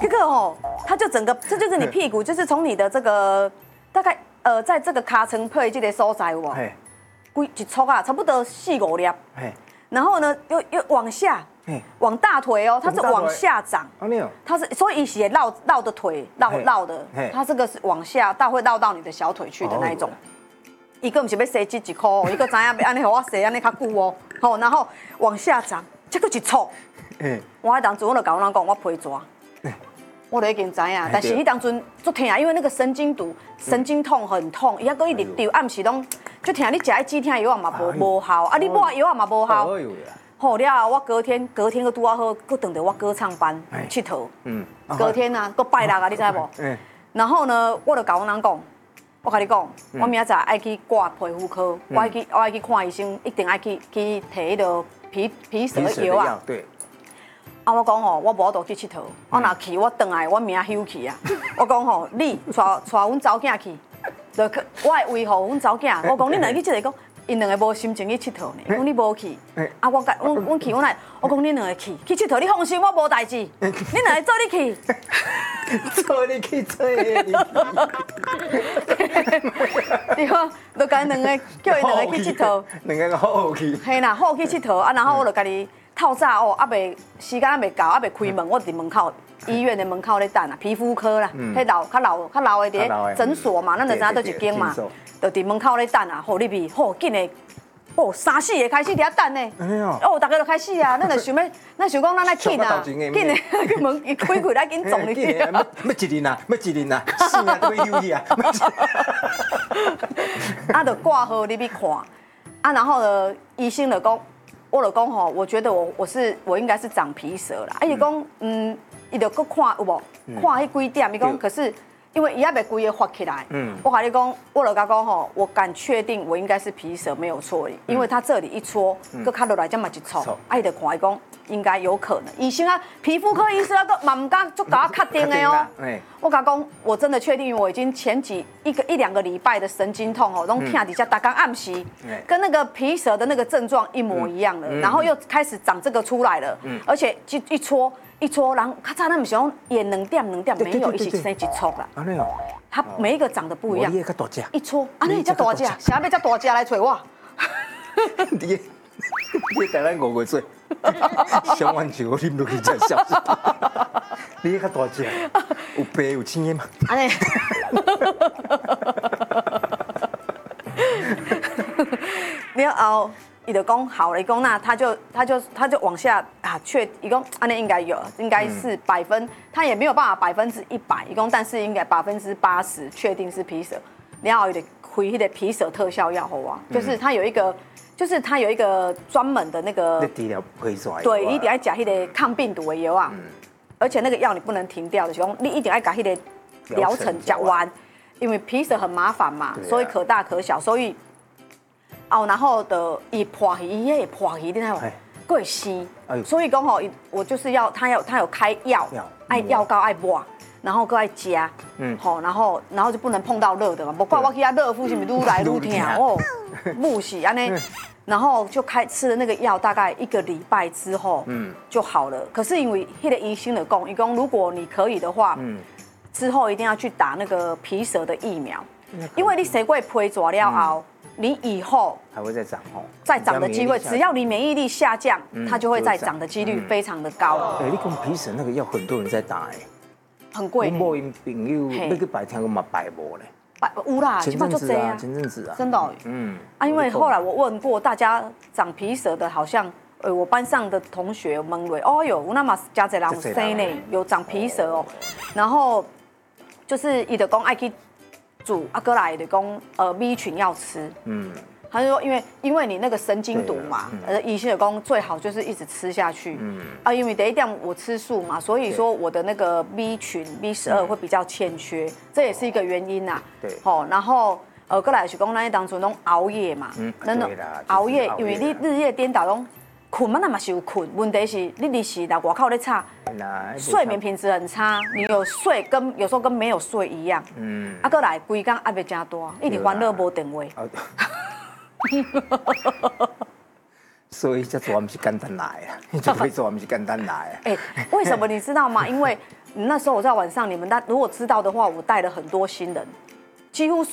这个哦，它就整个，这就是你屁股，就是从你的这个大概在这个尻川配这个所在有无？规一撮啊，差不多4、5粒。然后呢，又往下，往大腿哦，它是往下长。它是所以一些绕的腿绕的，它这个是往下会绕到你的小腿去的那一种。一个不是要设计一颗哦，一个知影要安尼给我设安尼较久哦，好，然后往下长，这个一撮。我迄当阵我就甲我人讲，我皮蛇。我就已经知影，但是迄当阵足疼，因为那个神经痛很痛，伊还搁一直丢，啊，毋是拢就疼。你食迄止疼药啊嘛无效，啊，你抹药啊嘛无效。好了，我隔天个拄啊好，搁等着我歌唱班佚佗。隔天啊，搁拜六啊，你知无？然后呢，我就甲我人讲，我甲你讲，我明仔载爱去挂皮肤科，我爱去看医生，一定爱去摕迄个皮蛇药啊。对。啊，我讲吼，我无度去佚佗，我若去，我转来我命休去啊！我讲吼，你带阮查某囝去，就我会维护阮查某囝。我讲你两个去佚佗，讲因两个无心情去佚佗呢。讲你无去，啊，阮去，我讲你两个去佚佗，你放心，我无代志。你两个做你去， 做你去做你。 对啊，就甲因两个叫因两个去佚佗， 两个好去。 嘿啦，好去佚佗啊，然后我就甲你。透早哦，时间未到，未开门，我伫门口医院的门口咧等啊，皮肤科啦，迄较老的伫诊所嘛，咱就知影倒一间嘛，就伫门口咧等啊，好入去，好紧的，哦3、4个开始伫遐等呢，哦，大家就开始啊，咱就想讲咱来紧啊，紧的，个门一开开来紧撞入去， 要一人啊，死啊都要休去啊， 啊，就挂号入去看，啊，然后呢，医生就讲。我就讲吼，我觉得我应该是长皮蛇啦。伊讲伊就搁看有无？看迄几点？伊讲可是因为伊还没规个发起来。我跟你讲，我就甲讲吼，我敢确定我应该是皮蛇没有错，因为他这里一戳，搁卡落来这么一戳，伊就看伊讲应该有可能。医生啊，皮肤科医生啊，嘛唔敢足甲我确定的哦。我甲讲，我真的确定，我已经前一2个礼拜的神经痛哦，拢疼伫遮，大刚暗时，跟那个皮蛇的那个症状一模一样了，然后又开始长这个出来了，而且一戳，然后咔嚓，那不是讲眼2点没有，一起生一撮啦。它每一个长得不一样。一戳，啊，你这大只，啥要这大只来找我？ 你带咱5月做，上完酒我啉落去才笑。你较大只，有白有青的嘛？安尼。然后伊就讲好了，伊讲那他就往下啊，伊讲安尼应该有，应该是他也没有办法100%，伊讲但是应该80%确定是皮蛇。然后伊就开迄个皮蛇特效药好啊，就是他有一个专门的那个治疗皮蛇。 对，一定要吃迄个抗病毒的药啊。而且那个药你不能停掉的，是讲你一定要把迄个疗程讲完，因为皮蛇很麻烦嘛，所以可大可小，所以然后的破鱼，伊也破鱼，你知道吗？会生，所以讲吼，我就是要他有开药，爱药膏爱抹，然后搁爱加，好，然后就不能碰到热的嘛，不怪我去遐热敷是不是愈来愈疼哦，不是安尼。然后就吃了那个药，大概1个礼拜之后，就好了。可是因为那个医生的讲，伊讲如果你可以的话，之后一定要去打那个皮蛇的疫苗，因为你生过皮蛇了后，你以后还会再长哦， 再长的机会，只要你免疫力下降，它就会再长的几率非常的高。 你讲皮蛇那个药很多人在打哎， 很贵。 我某因朋友要去摆听讲嘛摆无嘞。 有啦， 前阵子啊， 真的，因为后来我问过大家长皮蛇的，好像，我班上的同学问过，哦哟，那嘛加侪人有生呢，有长皮蛇哦，然后就是伊就讲爱去煮，过来就讲B群要吃，他就说因为你那个神经毒嘛，医生就讲最好就是一直吃下去，因为第一点我吃素嘛，所以说我的那个 B 群 B12会比较欠缺，这也是一个原因呐。对，好，然后过来是讲咱当初拢熬夜嘛，真的熬夜，因为你日夜颠倒拢困嘛，那嘛是有困，问题是你日时在外口咧吵，睡眠品质很差，你有睡有时候跟没有睡一样，过来规工压力真大，一直烦恼无电话。 所以这做不是简单来啊，这会做不是简单来啊。 为什么你知道吗？因为那时候我在晚上，你们如果知道的话，我带了很多新人，几乎